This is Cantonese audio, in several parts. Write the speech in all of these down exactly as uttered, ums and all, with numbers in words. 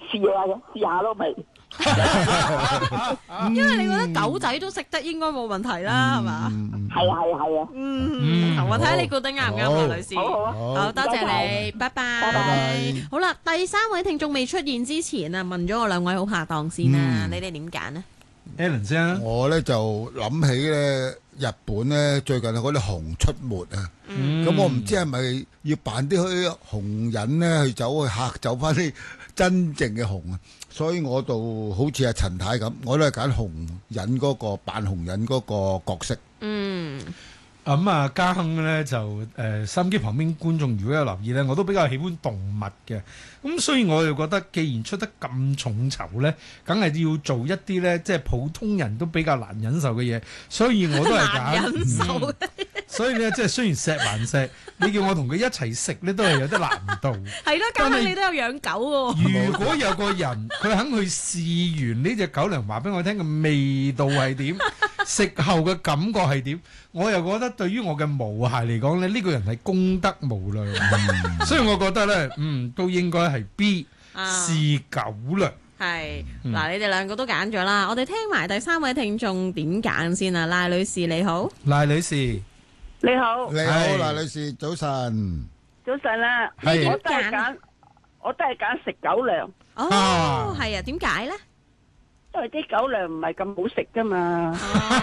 試下嘅，試下咯咪。 因為你覺得狗仔都食得應該冇問題啦，係嘛？ 係啊係啊係啊。 嗯，好，我睇下你覺得啱唔啱啊，女士。 好好啊， 好多謝你，拜拜。 拜拜。 好啦，第三位聽眾未出現之前啊，問咗我兩位好拍檔先啦，你哋點揀呢？ Alan 先啊， 我咧就諗起咧日本咧最近嗰啲熊出沒啊，咁我唔知係咪要扮啲啲熊人咧去走去嚇走翻啲真正嘅熊啊，所以我就好似阿陳太咁，我都係揀熊人嗰個扮熊人嗰個角色。 嗯。 咁啊，嘉亨咧就誒收音機旁邊觀眾如果有留意咧，我都比較喜歡動物嘅。咁所以我就覺得，既然出得咁重酬咧，梗係要做一啲咧，即係普通人都比較難忍受嘅嘢。所以我都係揀。 難忍受。 嗯、所以咧，即係雖然錫還錫，你叫我同佢一齊食咧，都係有啲難度。 係咯，嘉亨你都有養狗喎。 如果有個人佢肯去試完呢隻狗糧，話俾我聽嘅味道係點，食後嘅感覺係點，我又覺得對於我嘅毛孩嚟講咧，呢、呢個人係功德無量，嗯、所以我覺得咧，嗯，都應該係 B 試狗糧。 係嗱，你哋兩個都揀咗啦，我哋聽埋第三位聽眾點揀先啊，賴女士你好， 賴女士你好， 你好，賴女士早晨， 早晨啦，我都係揀，我都係揀食狗糧。 哦，係啊，點解咧？ 因為啲狗糧唔係咁好食噶嘛，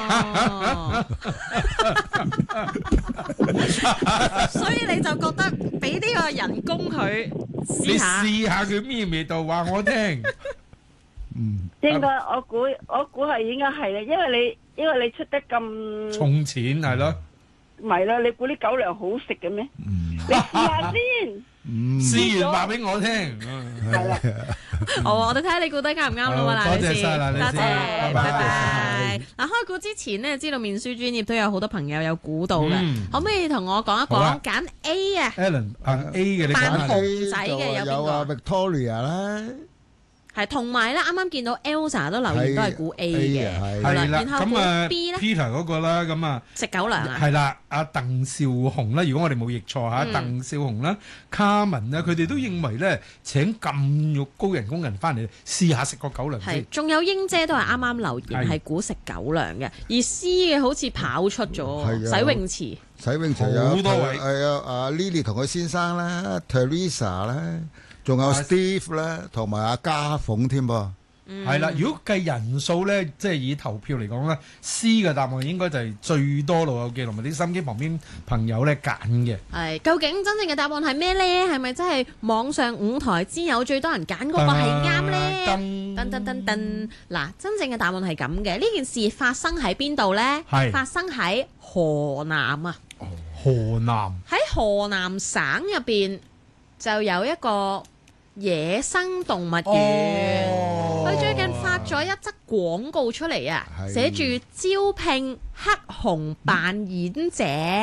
所以你就覺得俾呢個人工佢試下， 你試下佢咩味道，話我聽。 嗯， 應該我估我估係應該係啦，因為你因為你出得咁重錢係咯， 唔係啦，你估啲狗糧好食嘅咩？你試下先。 嗯， 試完話俾我聽， 係啦， 好，我哋睇下你估得啱唔啱啦，賴女士，多謝，拜拜。嗱，開估之前呢，知道面書專頁都有好多朋友有估到嘅，可唔可以同我講一講揀 A 啊 ？Alan 扮 A 嘅，你扮講下。 熊仔嘅有邊個？ Victoria 啦。 係，同埋咧，啱啱見到 Elsa 都留言都係估 A 嘅，係啦。然後估 B 咧 ，Peter 嗰個啦，咁啊， 食狗糧啊， 係啦，阿鄧兆雄啦，如果我哋冇譯錯嚇，鄧兆雄啦，卡文啊，佢哋都認為咧請咁高人工人翻嚟試下食個狗糧先。 係，仲有英姐都係啱啱留言係估食狗糧嘅，而 C 嘅好似跑出咗洗泳池， 洗泳池有好多位， 係啊，阿 Lily 同佢先生啦 ，Teresa 啦。仲有 Steve 咧，同埋阿家鳳添噃。 係啦，如果計人數咧，即係以投票嚟講咧 ，C 嘅答案應該就係最多老友記同埋啲心機旁邊朋友咧揀嘅。 係，究竟真正嘅答案係咩咧？係咪真係網上五台之友最多人揀嗰個係啱咧？噔噔噔噔，嗱，真正嘅答案係咁嘅。呢件事發生喺邊度咧？係發生喺河南啊！ 哦，河南喺河南省入邊就有一個野生動物園，佢、哦、最近發咗一則廣告出嚟啊，寫住招聘黑熊扮演者。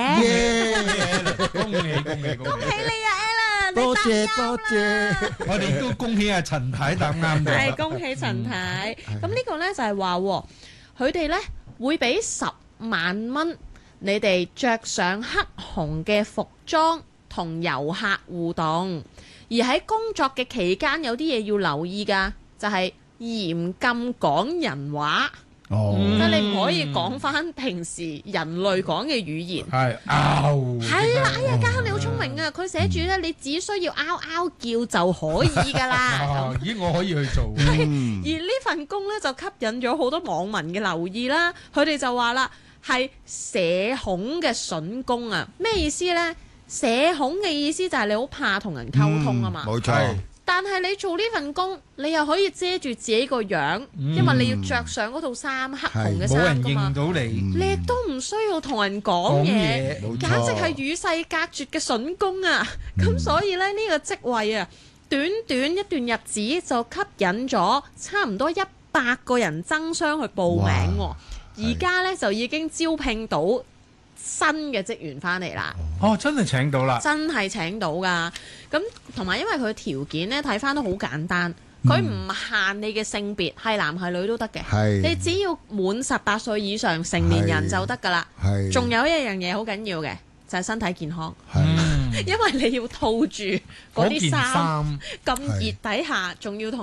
恭喜恭喜恭喜你啊 ，Alan！ 多謝多謝， 我哋都恭喜阿陳太答啱嘅。 係恭喜陳太。咁呢個呢就係話，佢哋呢會俾十萬蚊，你哋着上黑熊嘅服裝同遊客互動。而喺工作嘅期間有啲嘢要留意㗎，就係、是、嚴禁講人話，即係、哦嗯、你唔可以講返平時人類講嘅語言。係， 嗷！ 係啦，哎呀，嘉亨你好聰明啊！佢寫住咧，你只需要嗷嗷叫就可以㗎啦。 咦，我可以去做。 嗯、而呢份工咧就吸引咗好多網民嘅留意啦。佢哋就話啦，係社恐嘅筍工啊！咩意思咧？社恐嘅意思就係你好怕同人溝通啊嘛， 冇錯。 但係你做呢份工，你又可以遮住自己個樣，嗯、因為你要着上嗰套衫黑熊嘅衫㗎嘛， 冇人認到你， 你亦都唔需要同人講嘢， 講嘢簡直係與世隔絕嘅筍工啊！咁、嗯、所以咧呢、呢個職位啊，短短一段日子就吸引咗差唔多一百個人爭相去報名喎，而家咧就已經招聘到新嘅職員翻嚟啦！ 哦，真係請到啦！ 真係請到噶，咁同埋因為佢條件咧睇翻都好簡單，佢唔限你嘅性別，係男係女都得嘅。係，你只要滿十八歲以上成年人就得噶啦。係，仲有一樣嘢好緊要嘅，就係身體健康。係，因為你要套住嗰啲衫，咁熱底下，仲要同